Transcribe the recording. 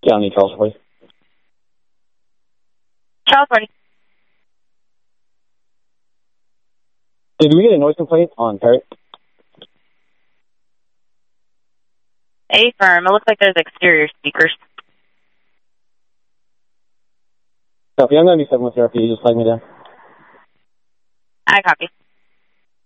County, Charles, please. Charles, ready. Did we get a noise complaint on Perry? A firm. It looks like there's exterior speakers. Copy. I'm 97 with RP. Just flag me down. I copy.